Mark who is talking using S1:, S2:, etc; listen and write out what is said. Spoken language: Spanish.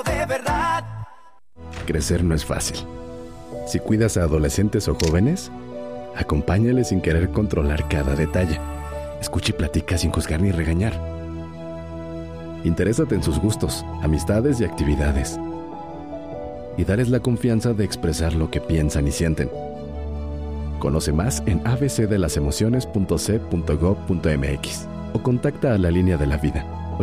S1: quiero de verdad.
S2: Crecer no es fácil. Si cuidas a adolescentes o jóvenes, acompáñales sin querer controlar cada detalle. Escucha y platica sin juzgar ni regañar. Interésate en sus gustos, amistades y actividades. Y dales la confianza de expresar lo que piensan y sienten. Conoce más en abcdelasemociones.c.gov.mx o contacta a la Línea de la Vida